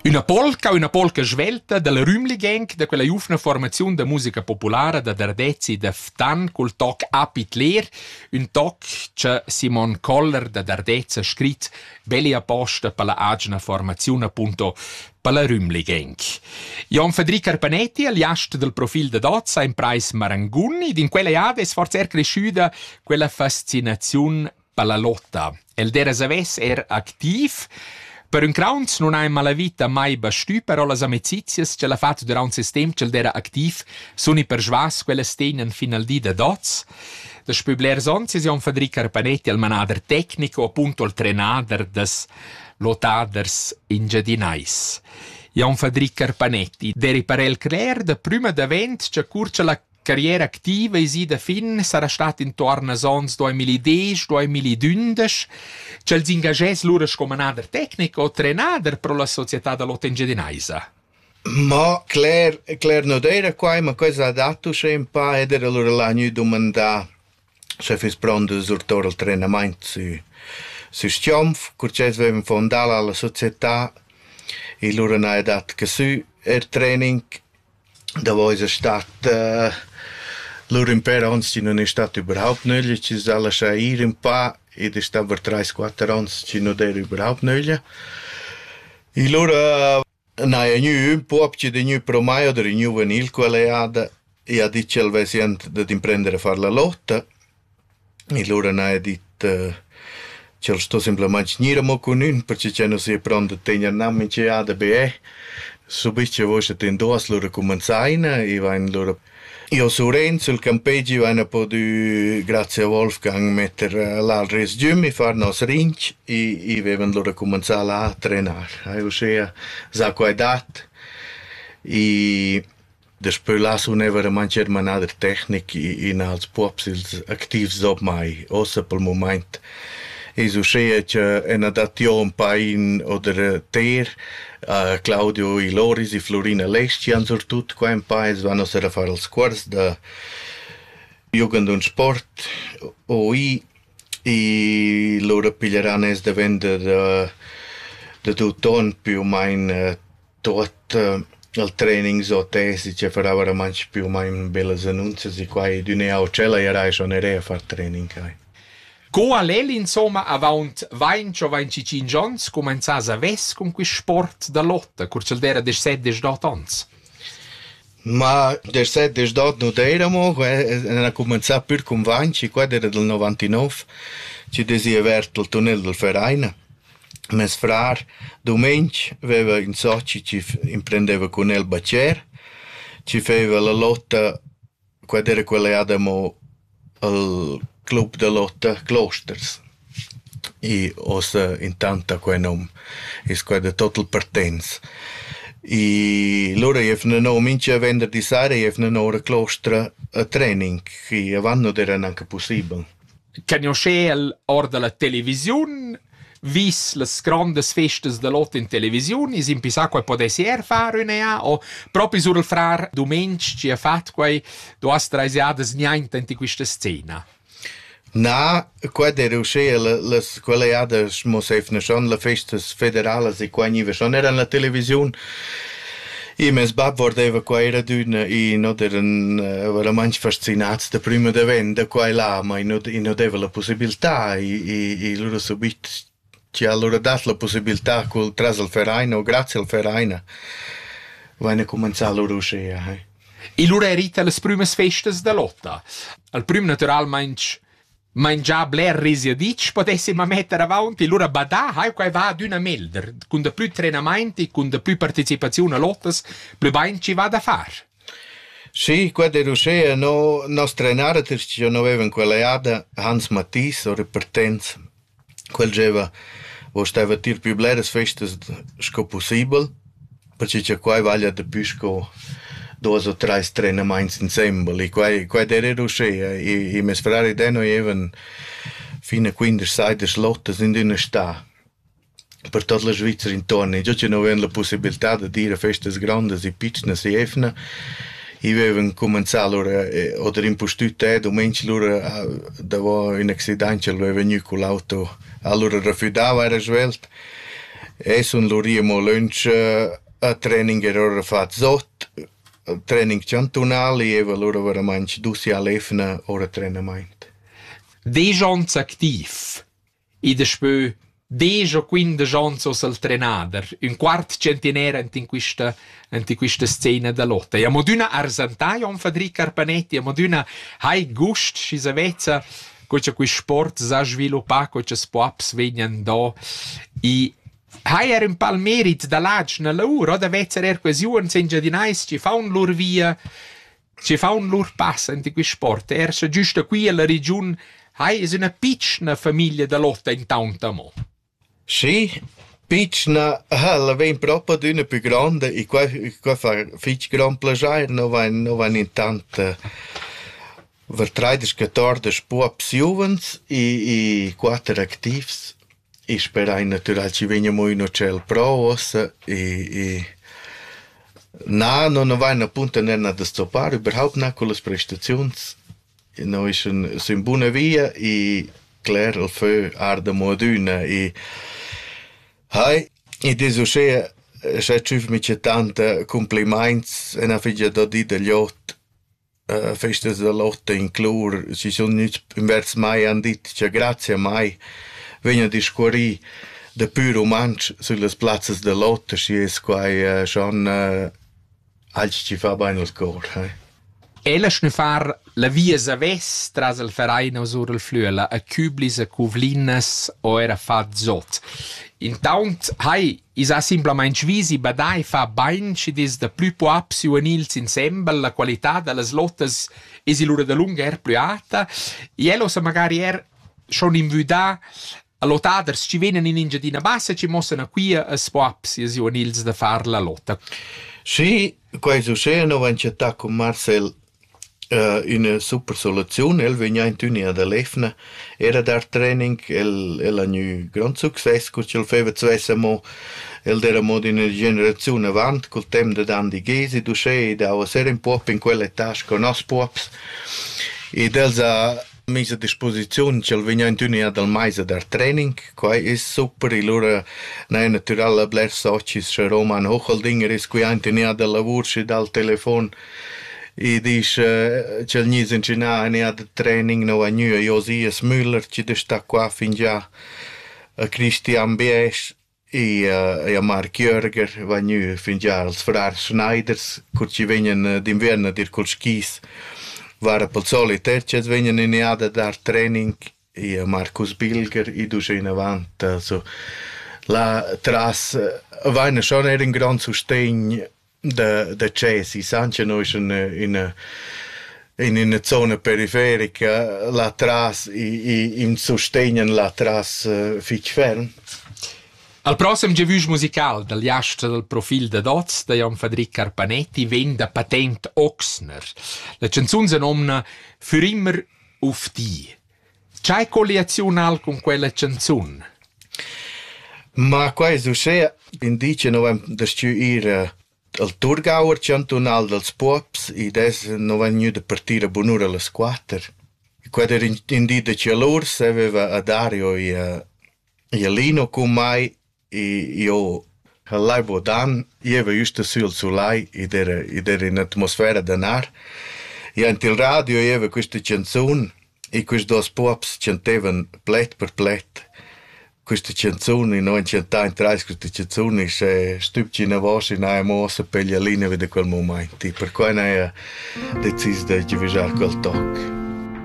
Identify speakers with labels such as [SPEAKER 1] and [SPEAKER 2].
[SPEAKER 1] Una polca svelta dalla Rümli Gang, da quella giufna formazione da musica popolare da Dardezzi da Ftan col toc Apitler, un toc che Simon Koller da Dardezza scrit belli apposta per la agna formazione appunto per la Rümli Gang. Jon Federico Carpanetti, aliast del profil da Dozza in Prais Maranguni, ed in quella iade è sforza cresciuta quella fascinazione per la lotta. El dera saves activ. Per un crowns non hai mala vita mai bastù, però las amicizias ce l'ha fatto durante il tempo che era attiv sono per svas quelle stenen fino al dì da dots. Da spübler sonst Jon Federico Carpanetti al manader tecnico appunto al trenader des lotaders in Giardinais. Jon Federico Carpanetti deri parel cler da prima d'avent che curcia la carriera attiva e da fin sarà stata intorno a sons 2010-2012 che els ingagés lures come nader tecnico o trenader per la società da lotta in Giardinaisa.
[SPEAKER 2] Ma Claire non era qua, ma cosa ha dato sempre ed era allora l'anno domanda se fes prendere surtor il treinamento su Stiomf, curces avevano fondato alla società e loro hanno dato che su il training da voi è stato loro impero anni non è stato überhaupt nulla, ci sono lasciato ir un po' ed è stato per 3-4 anni ci non era überhaupt nulla e loro hanno un po' di new promai o di juvenil quelle ad e ha detto al vesient di imprendere a fare la lotta e loro hanno detto che sto semplicemente niramo con un perché c'è non si prende tenere nami che ha da be subito voi siete in due loro cominciano e vanno loro io su Renzo il campeggi vanno un po' di grazie a Wolfgang mettere l'altro giummi fare nos ring e avevano loro cominciato a trenare io sia za quaidat e Després la suneva mancher manader tecnic in als popsils activs op mai, ossa pel moment. E so sia che en adation pain oder ter Claudio i Loris i Florina Lesci han sortut qua in paese vanno a fare il squars da Jugend und Sport OI e loro piglieranno es da vendere da tutto più o meno tot al training so tesi che faravano manci più o meno belle annunce di qua di neo cella era schon a fare training kai.
[SPEAKER 1] Co a lei insomma avant 25 anni cominciasa a ves con quel sport da lotta, curcel dera des 7-8 anni.
[SPEAKER 2] Ma des 7-8 non eramo, era cominciato per con 20, qua era del 99, ci desi aperto il tunnel del Verein. Mes frar domenica aveva in soci ci imprendeva con el Bacer, ci faceva la lotta, qua era quella adamo al club de lotta Klosters e ossa intanto qua nome is qua de total pertens e loro avevano mince a venerdì sera avevano ora Klostra a training che avanno era anche possibile.
[SPEAKER 1] Conosce l'ora della televisione vis les grandes festes de lotta in televisione, si impisa quai potessi fare un'ea, o proprio sul frar domenica ci ha fatto quai duas traisiades niente in questa scena.
[SPEAKER 2] Na, qua era uscire les quelle ades mosefne schon le festes federales e qua nive schon era la televisione e mes bab vordeva qua era d'una e non erano veramente fascinati da prima da venda qua e là ma non aveva la possibilità e loro subito ci ha loro dato la possibilità col tras al Verein o grazie al Verein vanno a cominciare loro uscire
[SPEAKER 1] e loro erita le prime festes da lotta al primo naturalmente già bler resiedic potessi ma mettere avanti loro badà qua va ad una melder con de più treinamenti con de più partecipazione a lottas più ben ci va da fare.
[SPEAKER 2] Sì, qua de Russia no trenare ci non avevano quella ada Hans Mattis o repertenza quel geva o stava tir più bleres festes sco possibile perché c'è qua vaglia de pisco 2 o 3 treinamenti insieme e qua era Russia e mes frari deno even fino a 15-16 lottas in una sta per tutta la Svizzera intorno e già non avevano la possibilità di dire festes grandes e piccine e efne e avevano cominciato o impostuto domenica loro dava un accidente lo è venuto con l'auto allora rafidava era svelto E sun l'urimo lunch a training era fatto zot, training cantonali e allora veramente dusi all'efna ora treinamento.
[SPEAKER 1] Dejons activ. I despö 10 o 15 ans al trenader, un quart centinaire in questa scena da lotta. E a moduna arsantai on Fadric Carpanetti, a moduna hai gust, si savezza, coce quei sport sa sviluppa, coce spoaps vegnan da, i hai un pal merit da lag na laur, o da vezzer quasi uan sen giardinais, ci fa un lur via, ci fa un lur passa in quei sport. Ersa giusto qui alla region, hai es una pitchna famiglia da lotta in tauntamo.
[SPEAKER 2] Sì, pitchna, la ven proprio d'una più grande, e qua fa fitch gran plagiare, no van in tanta vertreiders 14 puops juvens e 4 activs. E sperai natural ci veniamo in ocel provos e non vai appunto a stoppare überhaupt na con le prestazioni. Noi sono in buona via e Claire al feu arda moduna e hai e desuche c'è mi c'è tanta compliments e na figlia da di degli ot festes da lotta in clur ci sono nicht in vers mai andit c'è grazie mai vegna di scuori de più romanch sulle plazzas de lotta si es quai schon alci ci fa bene il cor.
[SPEAKER 1] Ella schnufar la via saves tras il ferein sur il flüela a cublis a cuvlinas o era fat zot. Intaunt hai isa simplement svisi badai fa bain ci des da plü puaps juvenils insembel la qualità de las lottas esi l'ura de lunga plü alta e elo sa magari schon in vüda a lotaders ci venen in ingiadina bassa ci mossen a qui a puaps es juvenils da far la lotta.
[SPEAKER 2] Sì, questo sceno van città con Marcel una super soluzione, el vegna in tunia da lefna, era dar training, el ha nu gran success, curci el feva zvessamo, el dera mod in una generazione avant, col tem da dandi ghesi, duce, da a ser in pop in quelle tasche con os pops, ed els ha mise a disposizione, cel vegna in tunia dal maisa dar training, quai is super, e lura na natural a bler socis, se Roman Hocheldinger is qui in tunia da lavur, si dal telefon, e dice c'è il nisen cina ne ha training no a nu Josias Müller ci sta qua fin già a Christian Biesch e a Mark Jörger va nu fin già als Frar Schneiders cur ci venien d'inverno dir col skis vara pel solitaire ci venien ne ha da dar training e a Markus Bilger e du in avant also la tras va schon un gran sostegno da Cesi, Sanche noi sono in una zona periferica, la tras in sostegno la tras fitch ferm.
[SPEAKER 1] Al prossimo giavusch musical dagli astri del profil de Doz da Jan Fadric Carpanetti ven da Patent Ochsner. La canzone si nomina Für immer auf die. C'hai colleazione con quella canzone?
[SPEAKER 2] Ma questo c'è, indice non da stuire al Thurgauer cantonal dels Pops e des non va nu da partire bunura alle 4. Quando in di de Cialurs aveva a Dario e a Lino con mai e io all'aibo dan eva giusto sul sulai ed era in atmosfera d'anar e ante il radio eva questa canzone e questi dos Pops cantavano plet per plet. Questa canzone, noi cantai in tre questa canzone, c'è stupcina voce in una mossa per gli allinei di quel momento. Per cui noi abbiamo deciso di dividere quel tocco.